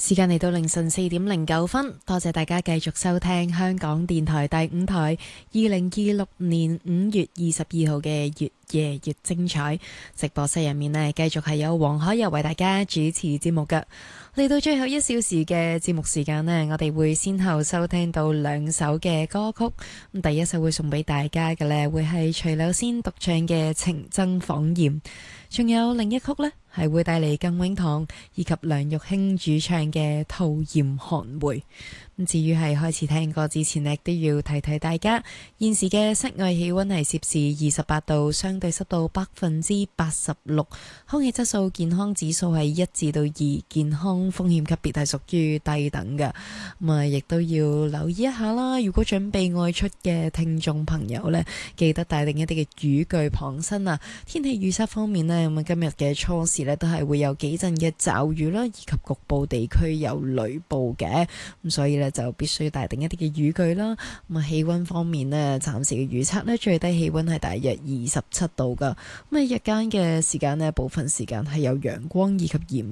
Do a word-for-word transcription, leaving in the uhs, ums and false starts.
時間嚟到凌晨四點零九分，多謝大家繼續收聽香港電台第五台二零二六年五月二十二號嘅越夜越精彩直播室入面呢，繼續係有黃海柔為大家主持節目㗎。嚟到最後一小時嘅節目時間呢，我哋會先後收聽到兩首嘅歌曲。咁第一首會送俾大家嘅呢，會係徐柳仙獨唱嘅《情真仿艷》，仲有另一曲呢，係會帶嚟更永堂以及梁玉卿主唱嘅《徒嫌寒回》。咁至於係開始聽歌之前呢，都要提提大家，現時嘅室外氣溫係攝氏二十八度，相對濕度百分之八十六，空氣質素健康指數係一至到二，健康風險級別係屬於低等嘅。咁啊，亦都要留意一下啦。如果準備外出嘅聽眾朋友呢，記得帶定一啲嘅雨具傍身啊。天氣預測方面呢，咁啊今日嘅初時呢，都係會有幾陣嘅驟雨啦，以及局部地區有雷暴嘅。咁所以呢，就必須帶定一啲嘅雨具啦。咁啊，氣溫方面呢，暫時嘅預測呢，最低氣溫係大約二十七度噶。咁啊，日間嘅時間呢，部分時間係有陽光以及炎